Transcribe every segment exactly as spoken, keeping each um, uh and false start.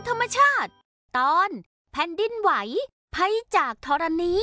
ธรรมชาติตอนแผ่นดินไหวภัยจากธรณี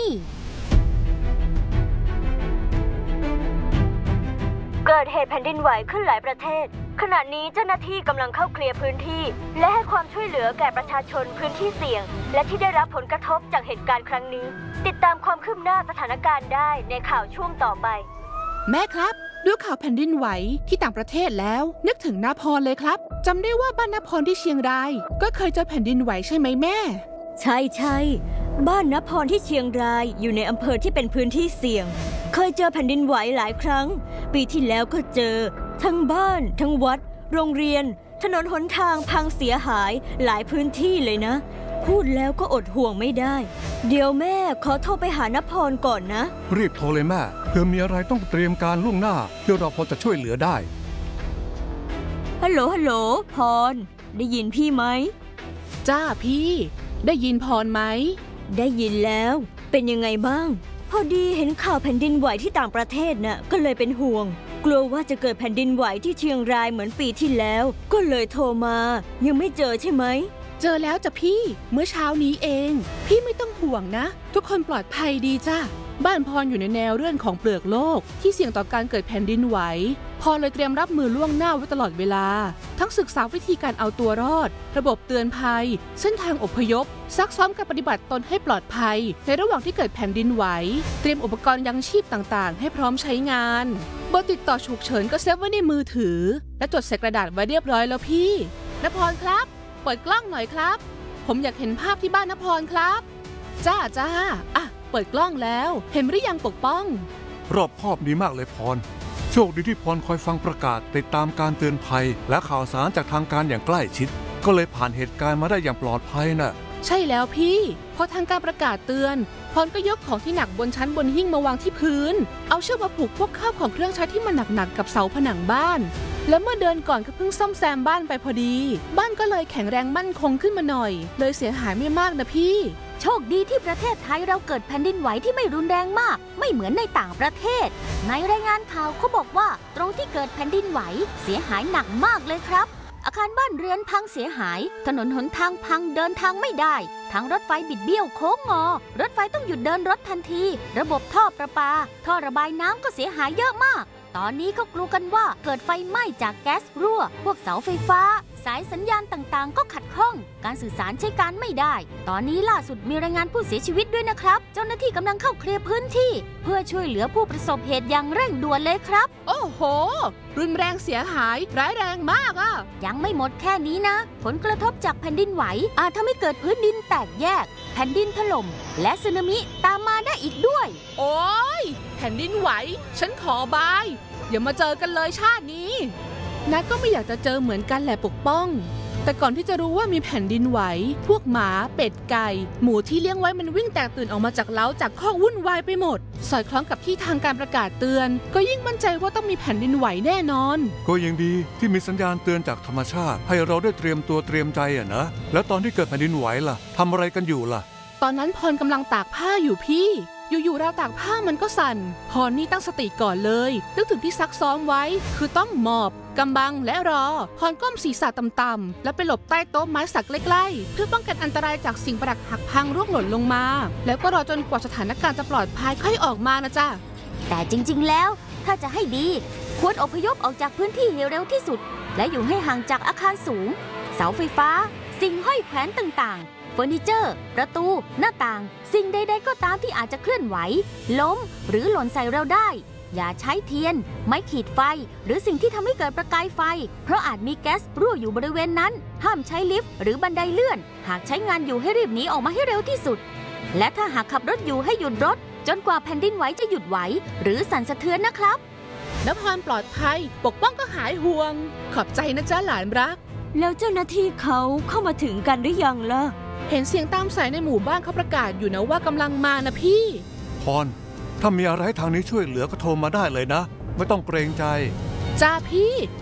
เกิดเหตุแผ่นดินไหวขึ้นหลายประเทศขณะนี้เจ้าหน้าที่กำลังเข้าเคลียร์พื้นที่และให้ความช่วยเหลือแก่ประชาชนพื้นที่เสี่ยงและที่ได้รับผลกระทบจากเหตุการณ์ครั้งนี้ติดตามความคืบหน้าสถานการณ์ได้ในข่าวช่วงต่อไปแม่ครับดูข่าวแผ่นดินไหวที่ต่างประเทศแล้วนึกถึงณพรเลยครับจำได้ว่าบ้านณพรที่เชียงรายก็เคยเจอแผ่นดินไหวใช่ไหมแม่ใช่ใช่บ้านณพรที่เชียงรายอยู่ในอำเภอที่เป็นพื้นที่เสี่ยงเคยเจอแผ่นดินไหวหลายครั้งปีที่แล้วก็เจอทั้งบ้านทั้งวัดโรงเรียนถนนหนทางพังเสียหายหลายพื้นที่เลยนะพูดแล้วก็อดห่วงไม่ได้เดี๋ยวแม่ขอโทรไปหาณพรก่อนนะรีบโทรเลยแม่เพื่อมีอะไรต้องเตรียมการล่วงหน้าเพื่อเราพอจะช่วยเหลือได้ฮัลโหลฮัลโหลพรได้ยินพี่ไหมจ้าพี่ได้ยินพรไหมได้ยินแล้วเป็นยังไงบ้างพอดีเห็นข่าวแผ่นดินไหวที่ต่างประเทศน่ะก็เลยเป็นห่วงกลัวว่าจะเกิดแผ่นดินไหวที่เชียงรายเหมือนปีที่แล้วก็เลยโทรมายังไม่เจอใช่ไหมเจอแล้วจ้ะพี่เมื่อเช้านี้เองพี่ไม่ต้องห่วงนะทุกคนปลอดภัยดีจ้ะบ้านพรอยู่ในแนวเลื่อนของเปลือกโลกที่เสี่ยงต่อการเกิดแผ่นดินไหวพรเลยเตรียมรับมือล่วงหน้าไว้ตลอดเวลาทั้งศึกษาวิธีการเอาตัวรอดระบบเตือนภัยเส้นทางอพยพซักซ้อมการปฏิบัติตนให้ปลอดภัยในระหว่างที่เกิดแผ่นดินไหวเตรียมอุปกรณ์ยังชีพต่างๆให้พร้อมใช้งานเบอร์ติดต่อฉุกเฉินก็เซฟไว้ในมือถือและจดใส่กระดาษไว้เรียบร้อยแล้วพี่ณพรครับเปิดกล้องหน่อยครับผมอยากเห็นภาพที่บ้านณพรครับจ้าจ้าอ่ะเปิดกล้องแล้วเห็นหรือยังปกป้องรอบคอบดีมากเลยพรโชคดีที่พรคอยฟังประกาศติดตามการเตือนภัยและข่าวสารจากทางการอย่างใกล้ชิดก็เลยผ่านเหตุการณ์มาได้อย่างปลอดภัยน่ะใช่แล้วพี่พอทางการประกาศเตือนพรก็ยกของที่หนักบนชั้นบนหิ้งมาวางที่พื้นเอาเชือกมาผูกพวกข้าวของเครื่องใช้ที่มันหนักๆกับเสาผนังบ้านแล้วเมื่อเดินก่อนก็เพิ่งซ่อมแซมบ้านไปพอดีบ้านก็เลยแข็งแรงมั่นคงขึ้นมาหน่อยเลยเสียหายไม่มากนะพี่โชคดีที่ประเทศไทยเราเกิดแผ่นดินไหวที่ไม่รุนแรงมากไม่เหมือนในต่างประเทศในรายงานข่าวเขาบอกว่าตรงที่เกิดแผ่นดินไหวเสียหายหนักมากเลยครับอาคารบ้านเรือนพังเสียหายถนนหนทางพังเดินทางไม่ได้ทางรถไฟบิดเบี้ยวโค้งงอรถไฟต้องหยุดเดินรถทันทีระบบท่อประปาท่อระบายน้ำก็เสียหายเยอะมากตอนนี้เขากลัวกันว่าเกิดไฟไหม้จากแก๊สรั่วพวกเสาไฟฟ้าสายสัญญาณต่างๆก็ขัดข้องการสื่อสารใช้การไม่ได้ตอนนี้ล่าสุดมีรายงานผู้เสียชีวิตด้วยนะครับเจ้าหน้าที่กำลังเข้าเคลียร์พื้นที่เพื่อช่วยเหลือผู้ประสบเหตุอย่างเร่งด่วนเลยครับโอ้โหรุนแรงเสียหายร้ายแรงมากอ่ะยังไม่หมดแค่นี้นะผลกระทบจากแผ่นดินไหวอาจทำให้เกิดพื้นดินแตกแยกแผ่นดินถล่มและสึนามิตามมาได้อีกด้วยโอ้ยแผ่นดินไหวฉันขอบายอย่ามาเจอกันเลยชาตินี้นัทก็ไม่อยากจะเจอเหมือนกันแหละปกป้องแต่ก่อนที่จะรู้ว่ามีแผ่นดินไหวพวกหมาเป็ดไก่หมูที่เลี้ยงไว้มันวิ่งแตกตื่นออกมาจากเล้าจากคอกวุ่นวายไปหมดสอดคล้องกับที่ทางการประกาศเตือนก็ยิ่งมั่นใจว่าต้องมีแผ่นดินไหวแน่นอนก็ยังดีที่มีสัญญาณเตือนจากธรรมชาติให้เราได้เตรียมตัวเตรียมใจอ่ะนะแล้วตอนที่เกิดแผ่นดินไหวล่ะทำอะไรกันอยู่ล่ะตอนนั้นพรกำลังตากผ้าอยู่พี่อยู่ๆเราตากผ้ามันก็สั่นพรนี่ตั้งสติก่อนเลยนึกถึงที่ซักซ้อมไว้คือต้องหมอบกำบังและรอพรก้มศีรษะต่ำๆแล้วไปหลบใต้โต๊ะไม้สักใกล้ๆเพื่อป้องกันอันตรายจากสิ่งประดักหักพังร่วงหล่นลงมาแล้วก็รอจนกว่าสถานการณ์จะปลอดภัยค่อยออกมานะจ๊ะแต่จริงๆแล้วถ้าจะให้ดีควรอพยพออกจากพื้นที่ให้เร็วที่สุดและอยู่ให้ห่างจากอาคารสูงเสาไฟฟ้าสิ่งห้อยแขวนต่างๆเฟอร์นิเจอร์ประตูหน้าต่างสิ่งใดๆก็ตามที่อาจจะเคลื่อนไหวล้มหรือหล่นใส่เราได้อย่าใช้เทียนไม้ขีดไฟหรือสิ่งที่ทำให้เกิดประกายไฟเพราะอาจมีแก๊สรั่วอยู่บริเวณนั้นห้ามใช้ลิฟต์หรือบันไดเลื่อนหากใช้งานอยู่ให้รีบหนีออกมาให้เร็วที่สุดและถ้าหากขับรถอยู่ให้หยุดรถจนกว่าแผ่นดินไหวจะหยุดไหวหรือสั่นสะเทือนนะครับณพรปลอดภัยปกป้องก็หายห่วงขอบใจนะจ๊ะหลานรักแล้วเจ้าหน้าที่เขาเข้ามาถึงกันหรือยังล่ะเห็นเสียงตามสายในหมู่บ้านเขาประกาศอยู่นะว่ากำลังมานะพี่พรถ้ามีอะไรให้ทางนี้ช่วยเหลือก็โทรมาได้เลยนะไม่ต้องเกรงใจจ้าพี่